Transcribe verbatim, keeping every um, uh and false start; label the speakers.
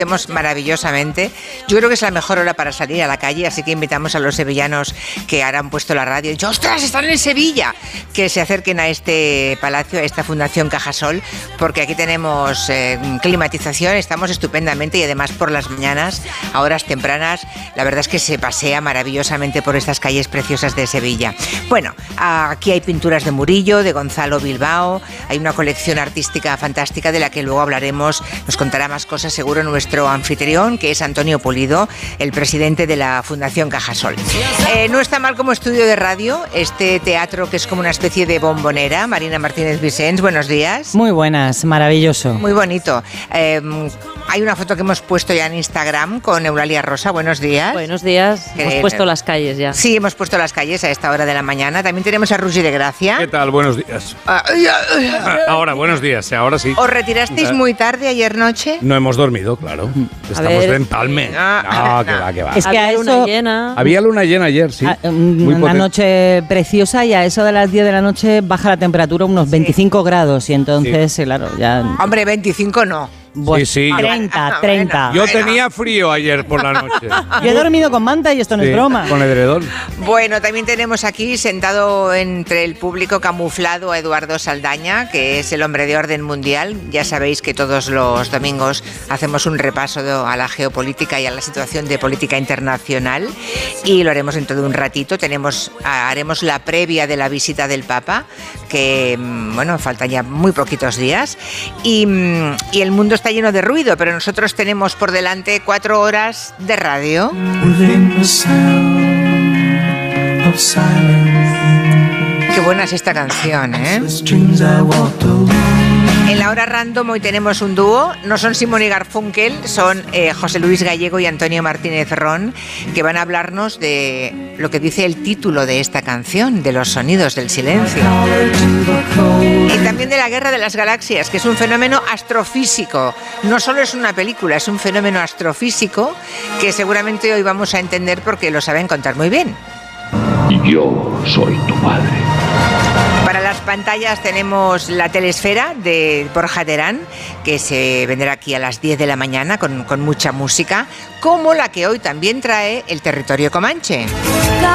Speaker 1: Hacemos maravillosamente. Yo creo que es la mejor hora para salir a la calle, así que invitamos a los sevillanos que ahora han puesto la radio y dicho, ¡ostras, están en Sevilla! Que se acerquen a este palacio, a esta Fundación Cajasol, porque aquí tenemos eh, climatización, estamos estupendamente y además por las mañanas, a horas tempranas, la verdad es que se pasea maravillosamente por estas calles preciosas de Sevilla. Bueno, aquí hay pinturas de Murillo, de Gonzalo Bilbao, hay una colección artística fantástica de la que luego hablaremos, nos contará más cosas seguro nuestro anfitrión, que es Antonio Pulido, el presidente de la Fundación Cajasol. Eh, no está mal como estudio de radio este teatro que es como una especie de bombonera. Marina Martínez Vicens, buenos días.
Speaker 2: Muy buenas, maravilloso.
Speaker 1: Muy bonito. Eh, hay una foto que hemos puesto ya en Instagram con Eulalia Rosa, buenos días.
Speaker 3: Buenos días, que, hemos puesto las calles ya.
Speaker 1: Sí, hemos puesto las calles a esta hora de la mañana. También tenemos a Rugi de Gracia.
Speaker 4: ¿Qué tal? Buenos días.
Speaker 1: Ah,
Speaker 4: ahora, buenos días, ahora sí.
Speaker 1: ¿Os retirasteis muy tarde ayer noche?
Speaker 4: No hemos dormido, claro. Estamos
Speaker 3: ver,
Speaker 4: de empalme.
Speaker 1: No,
Speaker 4: No, que
Speaker 1: no.
Speaker 4: va, que va.
Speaker 2: Es que
Speaker 3: había
Speaker 2: a
Speaker 3: luna
Speaker 2: eso,
Speaker 3: llena.
Speaker 4: Había luna llena ayer, sí.
Speaker 2: a-
Speaker 4: Muy
Speaker 2: una
Speaker 4: potente.
Speaker 2: noche preciosa y a eso de las diez de la noche baja la temperatura unos veinticinco grados y entonces, sí, claro, ya...
Speaker 1: Hombre, veinticinco no.
Speaker 2: Bueno,
Speaker 4: Sí, sí.
Speaker 2: treinta,
Speaker 1: Ah,
Speaker 2: treinta.
Speaker 4: Yo tenía frío ayer por la noche.
Speaker 2: Yo he dormido con manta y esto no
Speaker 4: Sí,
Speaker 2: es broma.
Speaker 4: Con edredón.
Speaker 1: Bueno, también tenemos aquí sentado entre el público camuflado a Eduardo Saldaña, que es el hombre de orden mundial. Ya sabéis que todos los domingos hacemos un repaso de- a la geopolítica y a la situación de política internacional y lo haremos dentro de un ratito. Tenemos, haremos la previa de la visita del Papa, que mm, bueno, faltan ya muy poquitos días y, mm, y el mundo está lleno de ruido, pero nosotros tenemos por delante cuatro horas de radio.
Speaker 5: Within the sound of silence,
Speaker 1: Qué buena es esta canción, ¿eh?
Speaker 5: the streams I walked along.
Speaker 1: En la hora random hoy tenemos un dúo, no son Simón y Garfunkel, son eh, José Luis Gallego y Antonio Martínez Ron, que van a hablarnos de lo que dice el título de esta canción, de los sonidos del silencio. Y también de la Guerra de las Galaxias, que es un fenómeno astrofísico. No solo es una película, es un fenómeno astrofísico que seguramente hoy vamos a entender porque lo saben contar muy bien.
Speaker 6: Yo soy tu padre.
Speaker 1: Para las pantallas tenemos la telesfera de Borja Terán, que se vendrá aquí a las diez de la mañana con, con mucha música, como la que hoy también trae el Territorio Comanche.